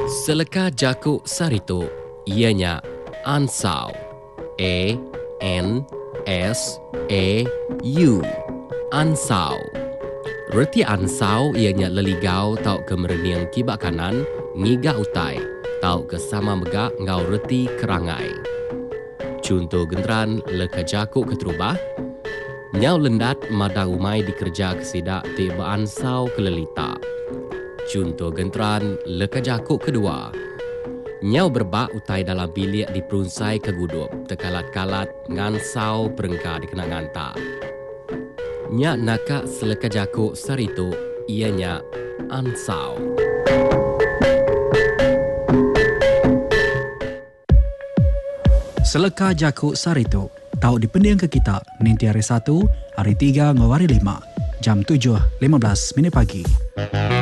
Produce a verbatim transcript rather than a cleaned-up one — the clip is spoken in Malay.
Seleka jakuk sarito, ianya ansau. A N S A U. Ansau. Reti ansau ianya leligau tau ke mereniang kibak kanan, ngiga utai, tau ke sama megak ngau reti kerangai. Contoh genteran leka jakuk keterubah, nyau lendat madang umai dikerja kesidak tiba ansau kelelita. Contoh genteran leka jakuk kedua, nyau berbak utai dalam bilik di perunsai kegudup, tekalat-kalat ngansau perengka dikena nganta. Nyak nakak seleka jakuk sarito, ianya ansau. Seleka jakuk sarito, tau dipendiang ke kita, ninti hari satu, hari tiga, ngawari lima, jam tujuh lima belas minit pagi.